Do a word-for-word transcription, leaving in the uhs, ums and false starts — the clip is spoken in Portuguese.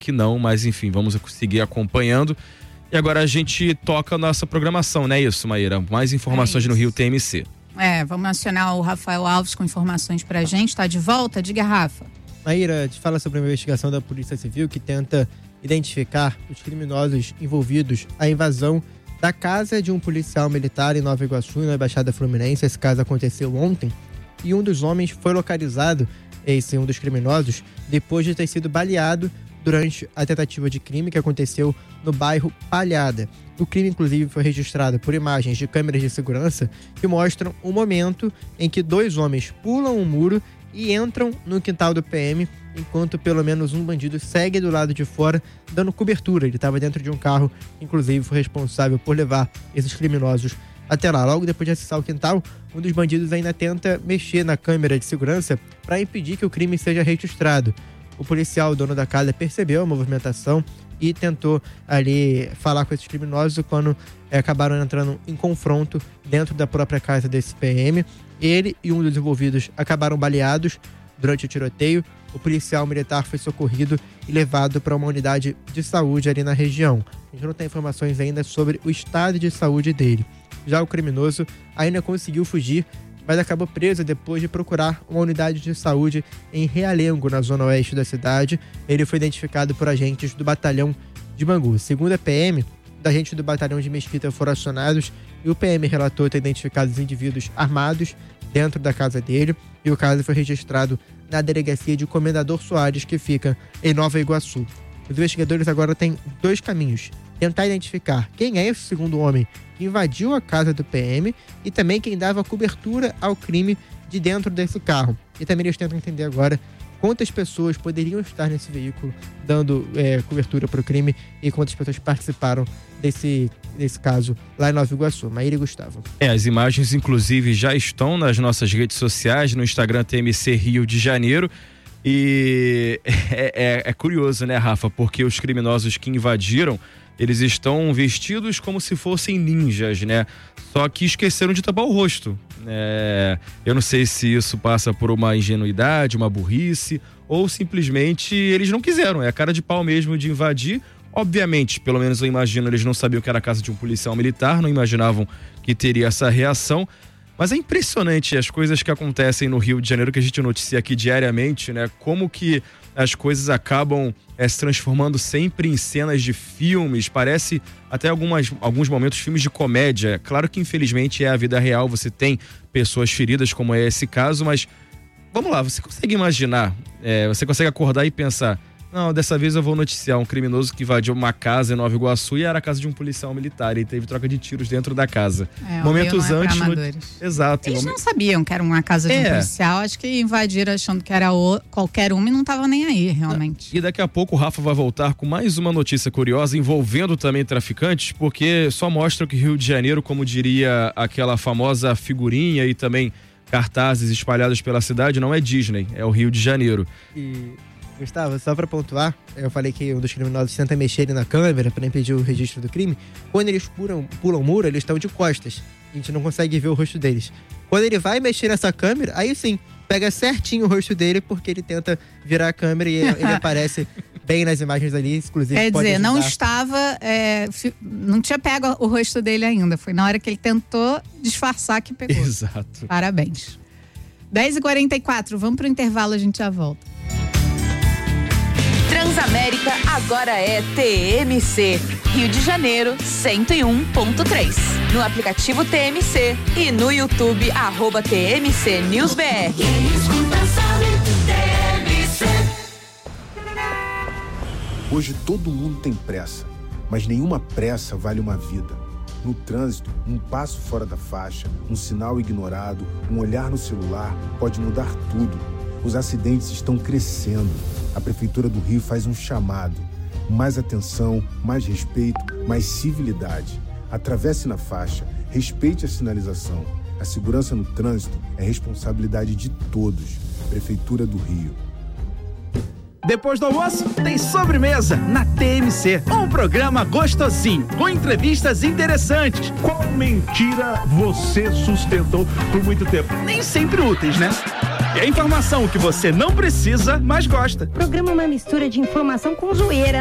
que não, mas enfim, vamos seguir acompanhando. E agora a gente toca a nossa programação, não é isso, Maíra? Mais informações é no Rio T M C. É, vamos acionar o Rafael Alves com informações pra gente. Tá de volta? Diga, Rafa. Maíra, te fala sobre uma investigação da Polícia Civil que tenta identificar os criminosos envolvidos à invasão da casa de um policial militar em Nova Iguaçu, na Baixada Fluminense. Esse caso aconteceu ontem e um dos homens foi localizado, esse um dos criminosos, depois de ter sido baleado durante a tentativa de crime que aconteceu no bairro Palhada. O crime, inclusive, foi registrado por imagens de câmeras de segurança que mostram o momento em que dois homens pulam um muro e entram no quintal do P M, enquanto pelo menos um bandido segue do lado de fora, dando cobertura. Ele estava dentro de um carro, inclusive foi responsável por levar esses criminosos até lá. Logo depois de acessar o quintal, um dos bandidos ainda tenta mexer na câmera de segurança para impedir que o crime seja registrado. O policial, o dono da casa, percebeu a movimentação e tentou ali falar com esses criminosos quando é, acabaram entrando em confronto dentro da própria casa desse P M. Ele e um dos envolvidos acabaram baleados durante o tiroteio. O policial militar foi socorrido e levado para uma unidade de saúde ali na região. A gente não tem informações ainda sobre o estado de saúde dele. Já o criminoso ainda conseguiu fugir, mas acabou preso depois de procurar uma unidade de saúde em Realengo, na zona oeste da cidade. Ele foi identificado por agentes do batalhão de Bangu. Segundo a P M, os agentes do batalhão de Mesquita foram acionados e o P M relatou ter identificado os indivíduos armados dentro da casa dele, e o caso foi registrado na delegacia de Comendador Soares, que fica em Nova Iguaçu. Os investigadores agora têm dois caminhos: tentar identificar quem é esse segundo homem que invadiu a casa do P M e também quem dava cobertura ao crime de dentro desse carro. E também eles tentam entender agora quantas pessoas poderiam estar nesse veículo dando é, cobertura para o crime e quantas pessoas participaram desse, desse caso lá em Nova Iguaçu. Maíra e Gustavo. É, as imagens inclusive já estão nas nossas redes sociais, no Instagram T M C Rio de Janeiro. E é, é, é curioso, né, Rafa? Porque os criminosos que invadiram, eles estão vestidos como se fossem ninjas, né? Só que esqueceram de tapar o rosto. É, eu não sei se isso passa por uma ingenuidade, uma burrice, ou simplesmente eles não quiseram. É a cara de pau mesmo de invadir. Obviamente, pelo menos eu imagino, eles não sabiam que era a casa de um policial militar, não imaginavam que teria essa reação. Mas é impressionante as coisas que acontecem no Rio de Janeiro, que a gente noticia aqui diariamente, né? Como que as coisas acabam é, se transformando sempre em cenas de filmes. Parece até algumas, alguns momentos filmes de comédia. Claro que infelizmente é a vida real, você tem pessoas feridas, como é esse caso, mas vamos lá, você consegue imaginar, é, você consegue acordar e pensar: não, dessa vez eu vou noticiar um criminoso que invadiu uma casa em Nova Iguaçu e era a casa de um policial militar e teve troca de tiros dentro da casa. É, Momentos não é antes. No... Exato. Eles não sabiam que era uma casa de é. um policial, acho que invadiram achando que era o... qualquer um e não tava nem aí, realmente. E daqui a pouco o Rafa vai voltar com mais uma notícia curiosa envolvendo também traficantes, porque só mostra que Rio de Janeiro, como diria aquela famosa figurinha e também cartazes espalhados pela cidade, não é Disney, é o Rio de Janeiro. E... Gustavo, só pra pontuar, eu falei que um dos criminosos tenta mexer na câmera pra impedir o registro do crime. Quando eles pulam, pulam o muro, eles estão de costas. A gente não consegue ver o rosto deles. Quando ele vai mexer nessa câmera, aí sim, pega certinho o rosto dele, porque ele tenta virar a câmera e ele aparece bem nas imagens ali, inclusive. Quer pode dizer, ajudar. não estava, é, não tinha pego o rosto dele ainda. Foi na hora que ele tentou disfarçar que pegou. Exato. Parabéns. dez e quarenta e quatro, vamos pro intervalo, a gente já volta. Transamérica agora é T M C, Rio de Janeiro cento e um ponto três. No aplicativo T M C e no YouTube, arroba T M C News B R. Hoje todo mundo tem pressa, mas nenhuma pressa vale uma vida. No trânsito, um passo fora da faixa, um sinal ignorado, um olhar no celular pode mudar tudo. Os acidentes estão crescendo. A Prefeitura do Rio faz um chamado. Mais atenção, mais respeito, mais civilidade. Atravesse na faixa, respeite a sinalização. A segurança no trânsito é responsabilidade de todos. Prefeitura do Rio. Depois do almoço, tem sobremesa na T M C. Um programa gostosinho, com entrevistas interessantes. Qual mentira você sustentou por muito tempo? Nem sempre úteis, né? É informação que você não precisa, mas gosta. Programa é uma mistura de informação com zoeira.